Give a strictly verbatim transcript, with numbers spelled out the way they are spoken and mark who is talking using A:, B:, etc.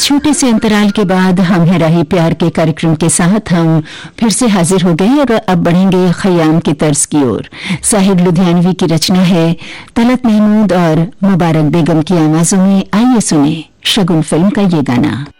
A: छोटे से अंतराल के बाद हम है रही प्यार के कार्यक्रम के साथ हम फिर से हाजिर हो गए और अब बढ़ेंगे खयाम की तर्ज की ओर। साहिर लुधियानवी की रचना है, तलत महमूद और मुबारक बेगम की आवाजों में। आइए सुने शगुन फिल्म का ये गाना।